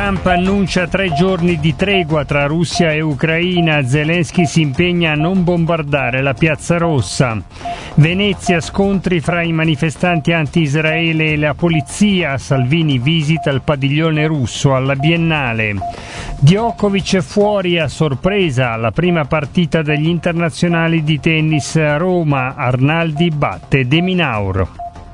Trump annuncia 3 giorni di tregua tra Russia e Ucraina. Zelensky si impegna a non bombardare la Piazza Rossa. Venezia, scontri fra i manifestanti anti-Israele e la polizia. Salvini visita il padiglione russo alla Biennale. Djokovic fuori a sorpresa alla prima partita degli internazionali di tennis a Roma. Arnaldi batte De Minaur.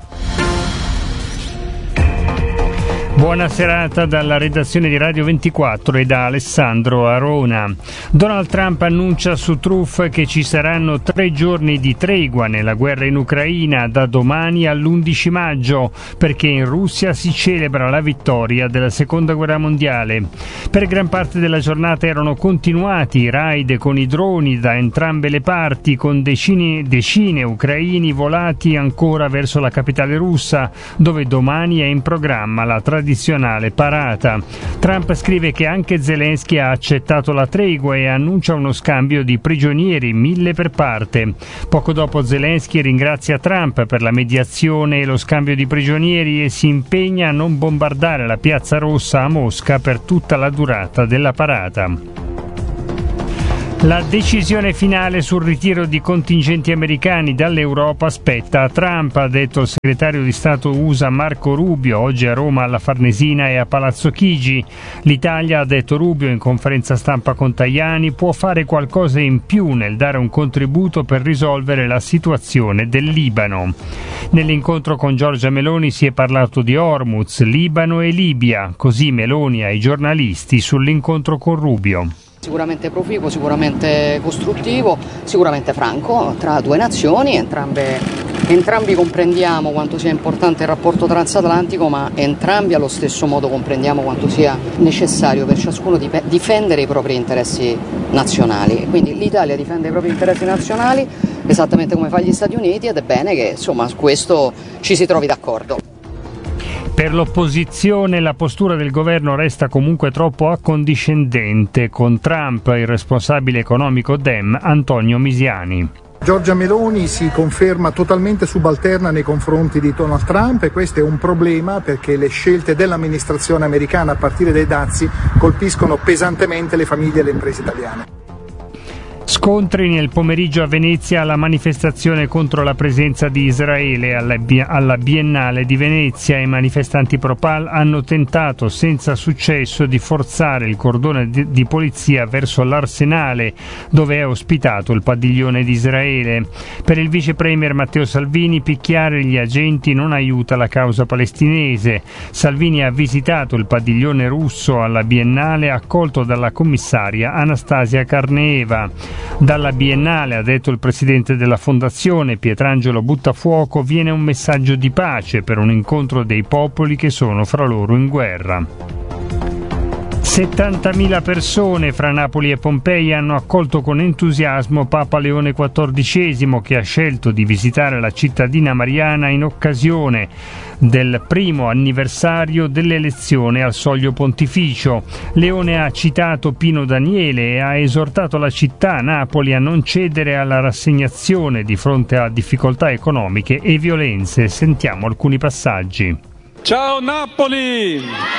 Buona serata dalla redazione di Radio 24 e da Alessandro Arona. Donald Trump annuncia su Truth che ci saranno 3 giorni di tregua nella guerra in Ucraina da domani all'11 maggio, perché in Russia si celebra la vittoria della Seconda Guerra Mondiale. Per gran parte della giornata erano continuati i raid con i droni da entrambe le parti, con decine ucraini volati ancora verso la capitale russa, dove domani è in programma la tradizionale parata. Trump scrive che anche Zelensky ha accettato la tregua e annuncia uno scambio di prigionieri, 1000 per parte. Poco dopo Zelensky ringrazia Trump per la mediazione e lo scambio di prigionieri e si impegna a non bombardare la Piazza Rossa a Mosca per tutta la durata della parata. La decisione finale sul ritiro di contingenti americani dall'Europa spetta a Trump, ha detto il segretario di Stato USA Marco Rubio oggi a Roma alla Farnesina e a Palazzo Chigi. L'Italia, ha detto Rubio in conferenza stampa con Tajani, può fare qualcosa in più nel dare un contributo per risolvere la situazione del Libano. Nell'incontro con Giorgia Meloni si è parlato di Hormuz, Libano e Libia, così Meloni ai giornalisti sull'incontro con Rubio. Sicuramente proficuo, sicuramente costruttivo, sicuramente franco tra due nazioni, entrambi comprendiamo quanto sia importante il rapporto transatlantico, ma entrambi allo stesso modo comprendiamo quanto sia necessario per ciascuno difendere i propri interessi nazionali. Quindi l'Italia difende i propri interessi nazionali esattamente come fa gli Stati Uniti ed è bene che insomma su questo ci si trovi d'accordo. Per l'opposizione la postura del governo resta comunque troppo accondiscendente, con Trump il responsabile economico Dem Antonio Misiani. Giorgia Meloni si conferma totalmente subalterna nei confronti di Donald Trump e questo è un problema perché le scelte dell'amministrazione americana a partire dai dazi colpiscono pesantemente le famiglie e le imprese italiane. Scontri nel pomeriggio a Venezia alla manifestazione contro la presenza di Israele alla Biennale di Venezia. I manifestanti pro-Pal hanno tentato senza successo di forzare il cordone di polizia verso l'Arsenale, dove è ospitato il padiglione di Israele. Per il vice premier Matteo Salvini picchiare gli agenti non aiuta la causa palestinese. Salvini ha visitato il padiglione russo alla Biennale accolto dalla commissaria Anastasia Carneeva. Dalla Biennale, ha detto il presidente della fondazione Pietrangelo Buttafuoco, viene un messaggio di pace per un incontro dei popoli che sono fra loro in guerra. 70.000 persone fra Napoli e Pompei hanno accolto con entusiasmo Papa Leone XIV, che ha scelto di visitare la cittadina mariana in occasione del primo anniversario dell'elezione al soglio pontificio. Leone ha citato Pino Daniele e ha esortato la città, Napoli, a non cedere alla rassegnazione di fronte a difficoltà economiche e violenze. Sentiamo alcuni passaggi. Ciao Napoli!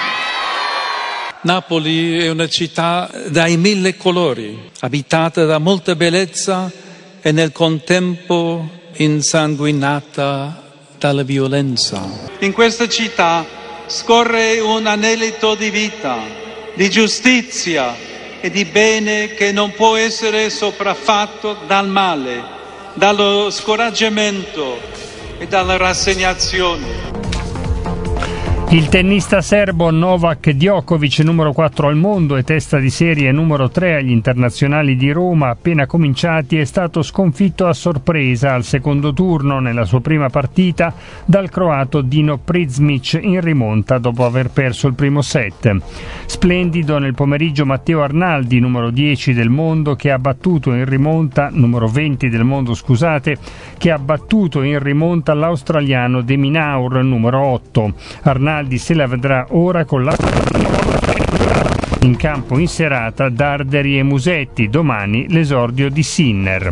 Napoli è una città dai 1000 colori, abitata da molta bellezza e nel contempo insanguinata dalla violenza. In questa città scorre un anelito di vita, di giustizia e di bene che non può essere sopraffatto dal male, dallo scoraggiamento e dalla rassegnazione. Il tennista serbo Novak Djokovic, numero 4 al mondo e testa di serie numero 3 agli internazionali di Roma appena cominciati, è stato sconfitto a sorpresa al secondo turno nella sua prima partita dal croato Dino Prizmic in rimonta dopo aver perso il primo set. Splendido nel pomeriggio Matteo Arnaldi, numero 10 del mondo, che ha battuto in rimonta, numero 20 del mondo scusate, che ha battuto in rimonta l'australiano De Minaur, numero 8. Arnaldi se la vedrà ora con la in campo in serata Darderi e Musetti, domani l'esordio di Sinner.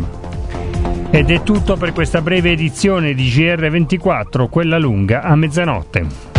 Ed è tutto per questa breve edizione di GR24, quella lunga a mezzanotte.